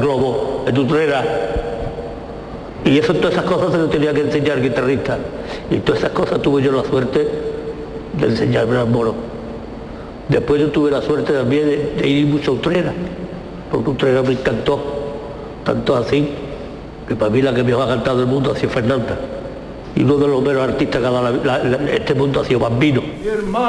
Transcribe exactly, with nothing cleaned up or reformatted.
globo en Utrera. Y eso, todas esas cosas se lo tenía que enseñar el guitarrista. Y todas esas cosas tuve yo la suerte de enseñarme al mono. Después yo tuve la suerte también de, de ir mucho a Utrera, porque Utrera me encantó, tanto así, que para mí la que mejor ha cantado el mundo ha sido Fernanda. Y uno de los menos artistas que ha dado la, la, la, este mundo ha sido Bambino.